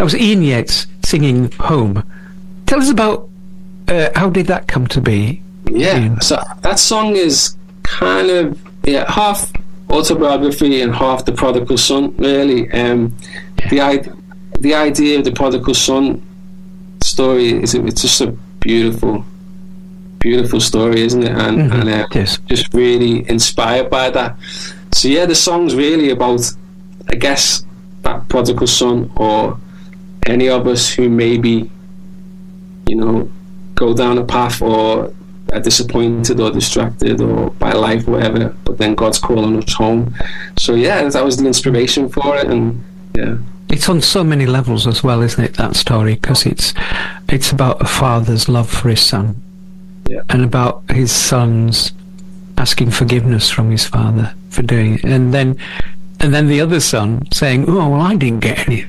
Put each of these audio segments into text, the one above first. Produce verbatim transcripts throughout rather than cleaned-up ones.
That was Ian Yates singing Home. Tell us about uh, how did that come to be? Yeah, Ian? So that song is kind of yeah half autobiography and half the prodigal son, really. Um, Yeah. the idea, the idea of the prodigal son story is it's just a beautiful, beautiful story, isn't it? And, Mm-hmm. and uh, Yes. just really inspired by that. So yeah, the song's really about, I guess, that prodigal son, or any of us who maybe, you know, go down a path or are disappointed or distracted or by life, whatever, but then God's calling us home. So yeah, that was the inspiration for it. And yeah, It's on so many levels as well, isn't it, that story? Because it's it's about a father's love for his son, yeah, and about his son's asking forgiveness from his father for doing it, and then and then the other son saying, "Oh, well, I didn't get any."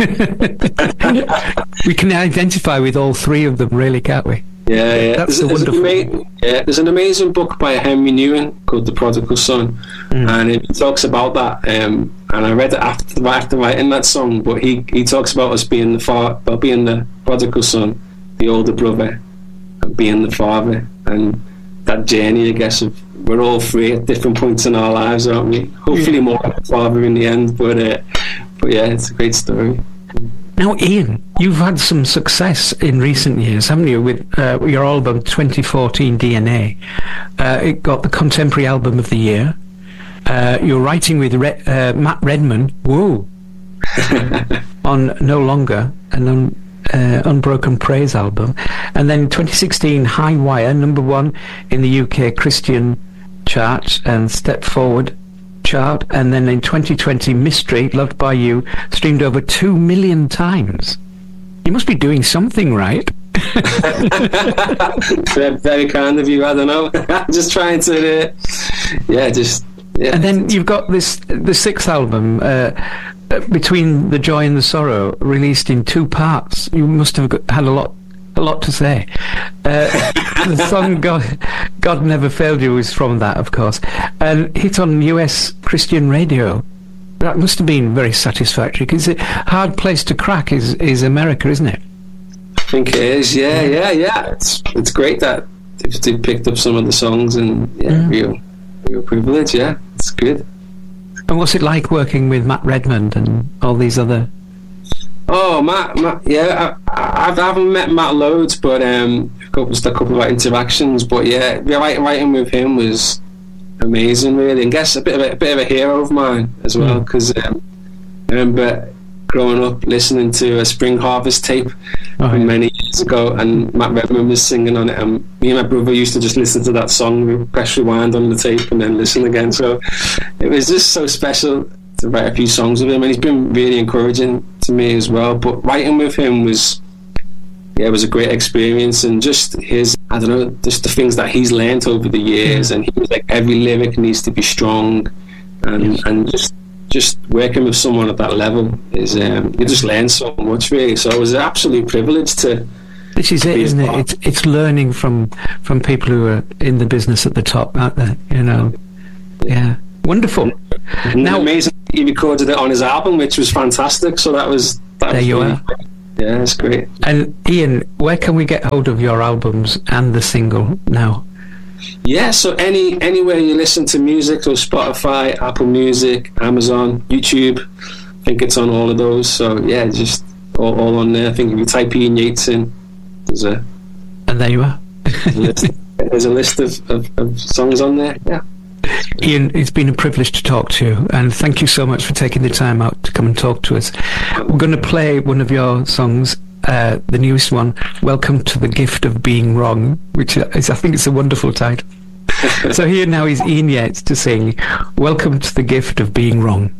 We can identify with all three of them, really, can't we? yeah, yeah. That's There's, the there's, an wonderful. ama- yeah, there's an amazing book by Henry Newman called The Prodigal Son, Mm. and it talks about that. Um, and I read it after after writing that song, but he, he talks about us being the far, well, being the prodigal son, the older brother, and being the father, and that journey, I guess, of we're all three at different points in our lives, aren't we? Hopefully, Yeah. more like the father in the end. But uh, but yeah, it's a great story. Now, Ian, you've had some success in recent years, haven't you, with uh, your album twenty fourteen D N A. Uh, it got the Contemporary Album of the Year. Uh, you're writing with Re- uh, Matt Redman, whoa, on No Longer, an un- uh, Unbroken Praise album. And then twenty sixteen, High Wire, number one in the U K Christian chart and Step Forward chart. And then in twenty twenty, Mystery, Loved by You, streamed over two million times. You must be doing something right. very, very kind of you. I don't know. Just trying to, uh, yeah, just yeah. And then you've got this, the sixth album, uh, Between the Joy and the Sorrow, released in two parts. You must have got, had a lot, a lot to say. Uh, the song God, God Never Failed You is from that, of course, and hit on U S Christian radio. That must have been very satisfactory, because a hard place to crack is, is America, isn't it? I think it is. Yeah, yeah, yeah. It's it's great that they've, they've picked up some of the songs, and yeah, Mm. real, real privilege. Yeah, it's good. And what's it like working with Matt Redmond and all these other... Oh, Matt, Matt yeah, I, I, I haven't met Matt loads, but um, a couple, just a couple of interactions. But yeah, yeah, writing, writing with him was amazing, really, and guess a bit of a, a bit of a hero of mine as well, because um, I remember growing up listening to a Spring Harvest tape Oh, from yeah. many years ago, and Matt Redman was singing on it, and me and my brother used to just listen to that song, press rewind on the tape, and then listen again. So it was just so special to write a few songs with him, and he's been really encouraging to me as well. But writing with him was, yeah, it was a great experience, and just his, I don't know, just the things that he's learned over the years, and he was like, every lyric needs to be strong, and Yes. and just just working with someone at that level is, um, you just learn so much, really. So it was an absolute privilege to. This is it, be isn't it? part. It's it's learning from from people who are in the business at the top, aren't they? You know, yeah, wonderful. And Now- amazing, he recorded it on his album, which was fantastic. So that was that There was you really are. great. Yeah, it's great. And Ian, where can we get hold of your albums and the single now? Yeah, so any anywhere you listen to music, so Spotify, Apple Music, Amazon, YouTube, I think it's on all of those. So yeah, just all, all on there. I think if you type Ian Yates in, there's a, And there you are. a list, there's a list of, of, of songs on there. Yeah. Ian, it's been a privilege to talk to you, and thank you so much for taking the time out to come and talk to us. We're going to play one of your songs, uh, the newest one, Welcome to the Gift of Being Wrong, which is, I think it's a wonderful title. So here now is Ian Yates to sing Welcome to the Gift of Being Wrong.